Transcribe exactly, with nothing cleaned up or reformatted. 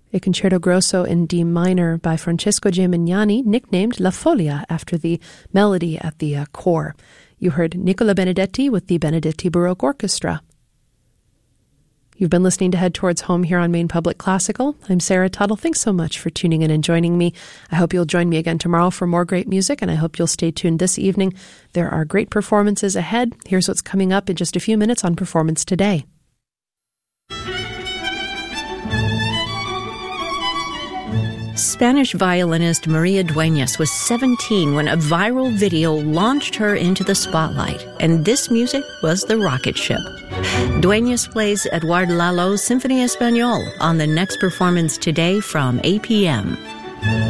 a concerto grosso in D minor by Francesco Gimignani, nicknamed La Folia after the melody at the uh, core. You heard Nicola Benedetti with the Benedetti Baroque Orchestra. You've been listening to Head Towards Home here on Maine Public Classical. I'm Sarah Tuttle. Thanks so much for tuning in and joining me. I hope you'll join me again tomorrow for more great music, and I hope you'll stay tuned this evening. There are great performances ahead. Here's what's coming up in just a few minutes on Performance Today. Spanish violinist Maria Dueñas was seventeen when a viral video launched her into the spotlight, and this music was the rocket ship. Dueñas plays Eduard Lalo's Symphony Español on the next Performance Today from eight p.m.